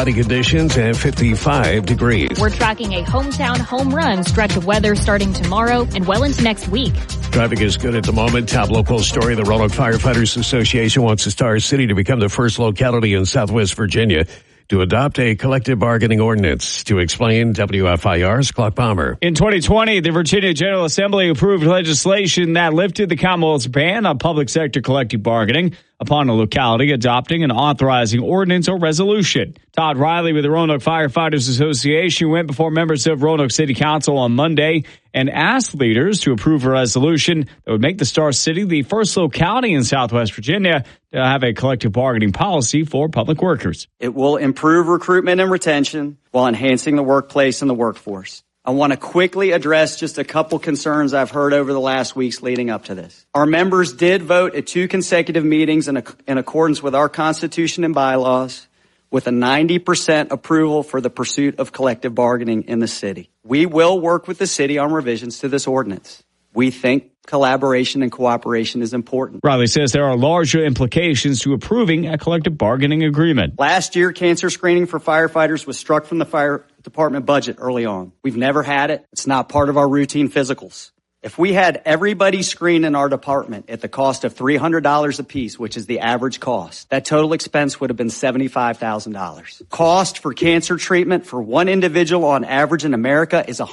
Conditions and 55 degrees. We're tracking a hometown home run stretch of weather starting tomorrow and well into next week. Traffic is good at the moment. Top local story. The Roanoke Firefighters Association wants the Star City to become the first locality in Southwest Virginia to adopt a collective bargaining ordinance. To explain, WFIR's Clark Palmer. In 2020, the Virginia General Assembly approved legislation that lifted the Commonwealth's ban on public sector collective bargaining upon a locality adopting and authorizing ordinance or resolution. Todd Riley with the Roanoke Firefighters Association went before members of Roanoke City Council on Monday and asked leaders to approve a resolution that would make the Star City the first locality in Southwest Virginia to have a collective bargaining policy for public workers. It will improve recruitment and retention while enhancing the workplace and the workforce. I want to quickly address just a couple concerns I've heard over the last weeks leading up to this. Our members did vote at 2 consecutive meetings in accordance with our Constitution and bylaws with a 90% approval for the pursuit of collective bargaining in the city. We will work with the city on revisions to this ordinance. We think collaboration and cooperation is important. Riley says there are larger implications to approving a collective bargaining agreement. Last year, cancer screening for firefighters was struck from the fire department budget early on. We've never had it. It's not part of our routine physicals. If we had everybody screened in our department at the cost of $300 apiece, which is the average cost, that total expense would have been $75,000. Cost for cancer treatment for one individual on average in America is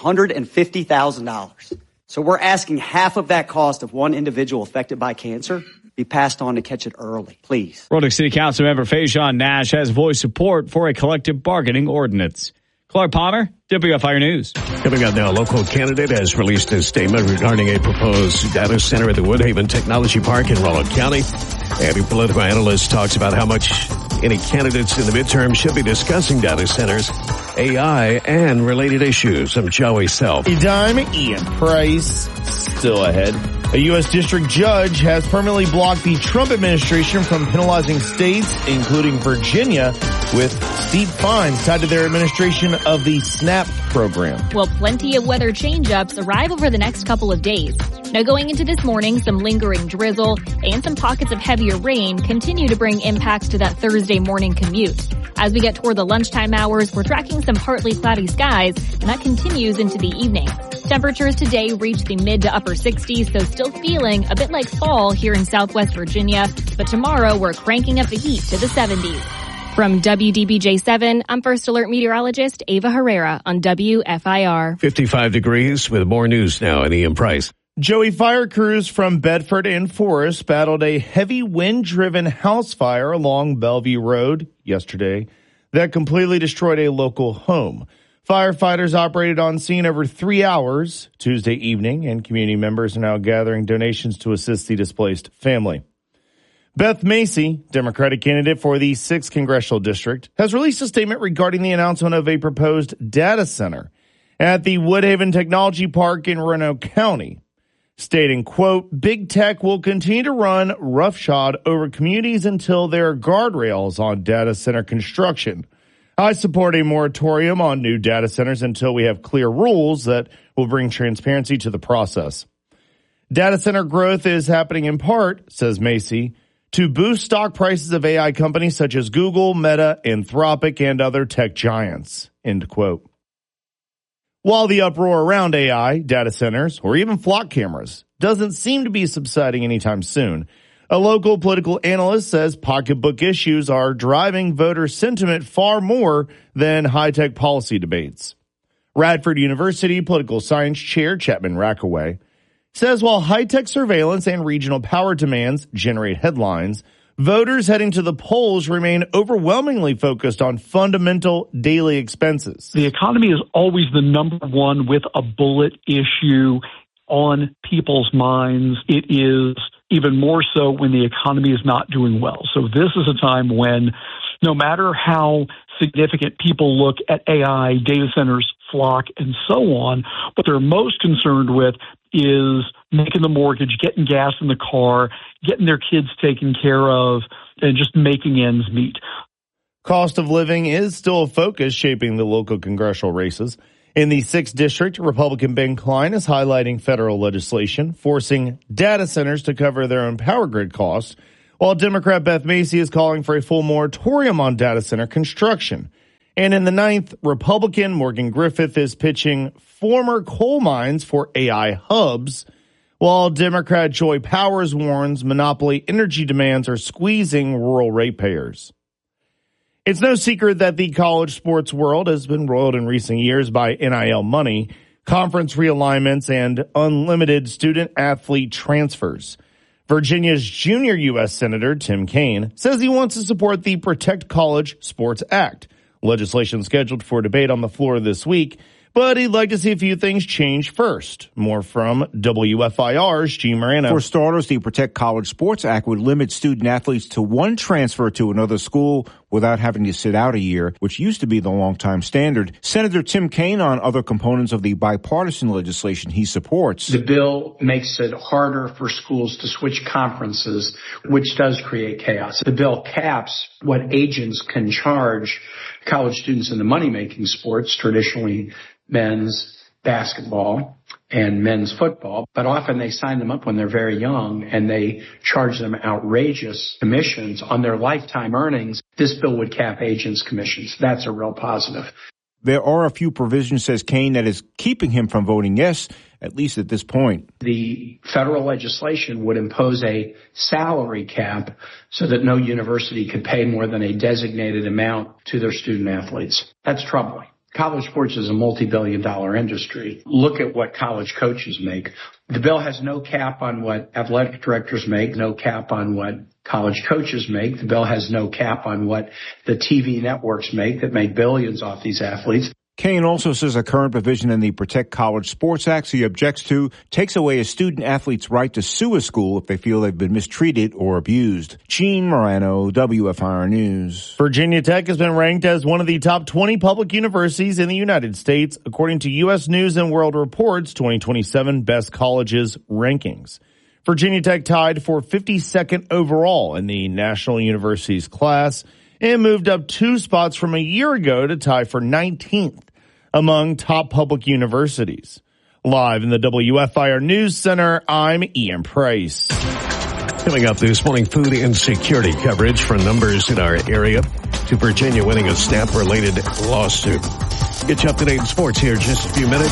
$150,000. So we're asking half of that cost of one individual affected by cancer be passed on to catch it early, please. Roanoke City Council member Fajon Nash has voiced support for a collective bargaining ordinance. Clark Palmer, WFIR News. Coming up now, a local candidate has released a statement regarding a proposed data center at the Woodhaven Technology Park in Roanoke County. And a political analyst talks about how much any candidates in the midterm should be discussing data centers, AI, and related issues. I'm Joey Self. Dime Ian Price still ahead. A U.S. district judge has permanently blocked the Trump administration from penalizing states, including Virginia, with steep fines tied to their administration of the SNAP program. Well, plenty of weather change-ups arrive over the next couple of days. Now, going into this morning, some lingering drizzle and some pockets of heavier rain continue to bring impacts to that Thursday morning commute. As we get toward the lunchtime hours, we're tracking some partly cloudy skies, and that continues into the evening. Temperatures today reach the mid to upper 60s, so still feeling a bit like fall here in Southwest Virginia. But tomorrow, we're cranking up the heat to the 70s. From WDBJ7, I'm First Alert meteorologist Ava Herrera on WFIR. 55 degrees with more news now at Ian Price. Joey, fire crews from Bedford and Forest battled a heavy wind-driven house fire along Bellevue Road yesterday that completely destroyed a local home. Firefighters operated on scene over 3 hours Tuesday evening, and community members are now gathering donations to assist the displaced family. Beth Macy, Democratic candidate for the 6th Congressional District, has released a statement regarding the announcement of a proposed data center at the Woodhaven Technology Park in Roanoke County, stating, quote, "Big tech will continue to run roughshod over communities until there are guardrails on data center construction. I support a moratorium on new data centers until we have clear rules that will bring transparency to the process. Data center growth is happening in part," says Macy, "to boost stock prices of AI companies such as Google, Meta, Anthropic, and other tech giants," end quote. While the uproar around AI, data centers, or even flock cameras doesn't seem to be subsiding anytime soon, a local political analyst says pocketbook issues are driving voter sentiment far more than high-tech policy debates. Radford University political science chair Chapman Rackaway says while high-tech surveillance and regional power demands generate headlines, voters heading to the polls remain overwhelmingly focused on fundamental daily expenses. The economy is always the number one with a bullet issue on people's minds. It is even more so when the economy is not doing well. So this is a time when no matter how significant people look at AI, data centers, flock, and so on, what they're most concerned with is making the mortgage, getting gas in the car, getting their kids taken care of, and just making ends meet. Cost of living is still a focus shaping the local congressional races. In the 6th District, Republican Ben Klein is highlighting federal legislation forcing data centers to cover their own power grid costs, while Democrat Beth Macy is calling for a full moratorium on data center construction. And in the ninth, Republican Morgan Griffith is pitching former coal mines for AI hubs, while Democrat Joy Powers warns monopoly energy demands are squeezing rural ratepayers. It's no secret that the college sports world has been roiled in recent years by NIL money, conference realignments, and unlimited student-athlete transfers. Virginia's junior U.S. Senator Tim Kaine says he wants to support the Protect College Sports Act, legislation scheduled for debate on the floor this week, but he'd like to see a few things change first. More from WFIR's Gene Morano. For starters, the Protect College Sports Act would limit student athletes to one transfer to another school without having to sit out a year, which used to be the longtime standard. Senator Tim Kaine on other components of the bipartisan legislation he supports. The bill makes it harder for schools to switch conferences, which does create chaos. The bill caps what agents can charge college students in the money-making sports, traditionally men's basketball and men's football, but often they sign them up when they're very young and they charge them outrageous commissions on their lifetime earnings. This bill would cap agents' commissions. That's a real positive. There are a few provisions, says Kaine, that is keeping him from voting yes, at least at this point. The federal legislation would impose a salary cap so that no university could pay more than a designated amount to their student athletes. That's troubling. College sports is a multi-billion-dollar industry. Look at what college coaches make. The bill has no cap on what athletic directors make, no cap on what college coaches make. The bill has no cap on what the TV networks make that make billions off these athletes. Kaine also says a current provision in the Protect College Sports Act he objects to takes away a student athlete's right to sue a school if they feel they've been mistreated or abused. Gene Morano, WFIR News. Virginia Tech has been ranked as one of the top 20 public universities in the United States, according to U.S. News and World Report's 2027 Best Colleges rankings. Virginia Tech tied for 52nd overall in the National Universities class and moved up 2 spots from a year ago to tie for 19th. Among top public universities. Live in the WFIR News Center, I'm Ian Price. Coming up this morning, food insecurity coverage for numbers in our area to Virginia winning a SNAP-related lawsuit. Get you up to date in sports here in just a few minutes.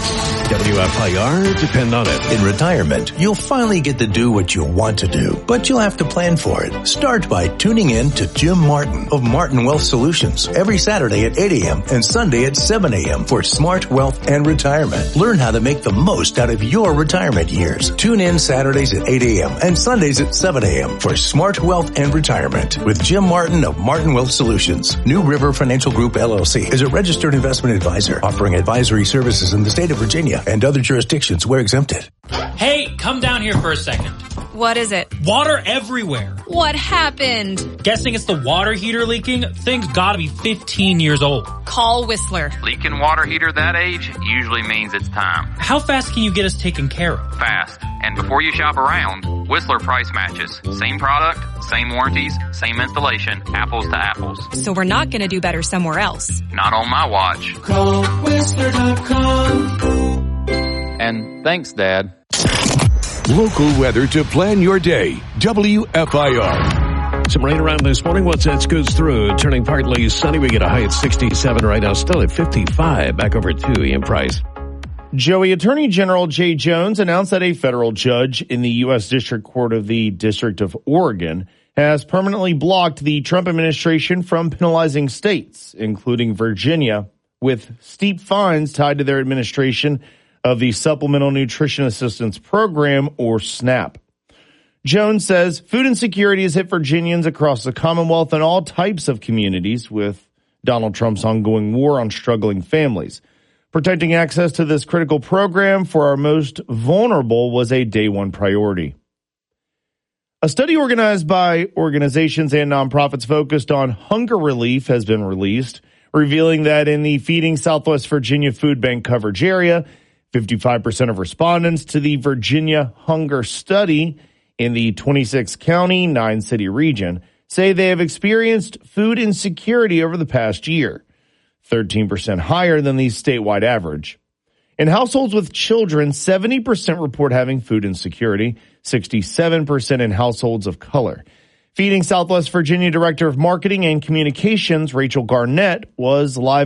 WFIR, depend on it. In retirement, you'll finally get to do what you want to do, but you'll have to plan for it. Start by tuning in to Jim Martin of Martin Wealth Solutions every Saturday at 8 a.m. and Sunday at 7 a.m. for Smart Wealth and Retirement. Learn how to make the most out of your retirement years. Tune in Saturdays at 8 a.m. and Sundays at 7 a.m. for Smart Wealth and Retirement with Jim Martin of Martin Wealth Solutions. New River Financial Group, LLC is a registered investment advisor offering advisory services in the state of Virginia and other jurisdictions where exempted. Hey, come down here for a second. What is it? Water everywhere. What happened? Guessing it's the water heater leaking? Thing's gotta be 15 years old. Call Whistler. Leaking water heater that age usually means it's time. How fast can you get us taken care of? Fast. And before you shop around, Whistler price matches. Same product, same warranties, same installation, apples to apples. So we're not gonna do better somewhere else. Not on my watch. Call Whistler.com. And thanks, Dad. Local weather to plan your day. WFIR. Some rain around this morning. Once that scoots through, turning partly sunny. We get a high at 67 right now, still at 55. Back over to Ian Price. Joey, Attorney General Jay Jones announced that a federal judge in the U.S. District Court of the District of Oregon has permanently blocked the Trump administration from penalizing states, including Virginia, with steep fines tied to their administration of the Supplemental Nutrition Assistance Program, or SNAP. Jones says food insecurity has hit Virginians across the Commonwealth and all types of communities, with Donald Trump's ongoing war on struggling families. Protecting access to this critical program for our most vulnerable was a day one priority. A study organized by organizations and nonprofits focused on hunger relief has been released, revealing that in the Feeding Southwest Virginia Food Bank coverage area, 55% of respondents to the Virginia Hunger Study in the 26-county, 9-city region say they have experienced food insecurity over the past year, 13% higher than the statewide average. In households with children, 70% report having food insecurity, 67% in households of color. Feeding Southwest Virginia Director of Marketing and Communications, Rachel Garnett, was live